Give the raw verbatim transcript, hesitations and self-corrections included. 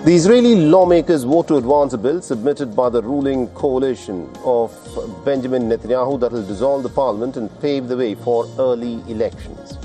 The Israeli lawmakers vote to advance a bill submitted by the ruling coalition of Benjamin Netanyahu that will dissolve the parliament and pave the way for early elections.